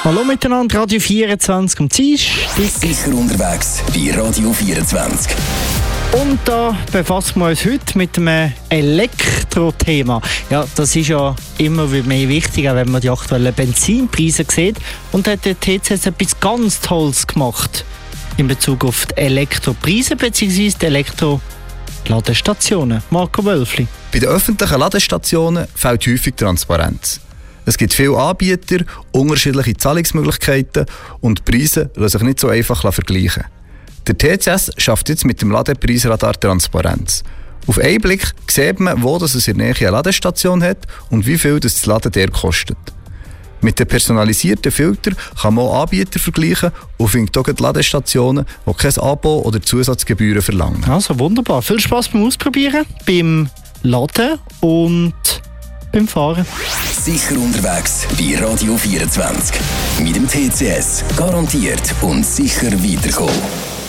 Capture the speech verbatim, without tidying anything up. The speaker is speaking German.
Hallo miteinander, Radio vierundzwanzig am Dienstag. Sicher unterwegs bei Radio vierundzwanzig. Und da befassen wir uns heute mit einem Elektro-Thema. Ja, das ist ja immer mehr wichtig, wenn man die aktuellen Benzinpreise sieht. Und da hat der T C S etwas ganz Tolles gemacht in Bezug auf die Elektropreise bzw. die Elektro-Ladestationen. Marco Wölfli. Bei den öffentlichen Ladestationen fehlt häufig Transparenz. Es gibt viele Anbieter, unterschiedliche Zahlungsmöglichkeiten und die Preise lassen sich nicht so einfach vergleichen. Der T C S schafft jetzt mit dem Ladepreisradar Transparenz. Auf einen Blick sieht man, wo es in der Nähe eine Ladestation hat und wie viel das Laden der kostet. Mit den personalisierten Filtern kann man auch Anbieter vergleichen und findet auch Ladestationen, die kein Abo oder Zusatzgebühren verlangen. Also wunderbar. Viel Spass beim Ausprobieren, beim Laden und beim Fahren. Sicher unterwegs bei Radio vierundzwanzig. Mit dem T C S. Garantiert und sicher weiterkommen.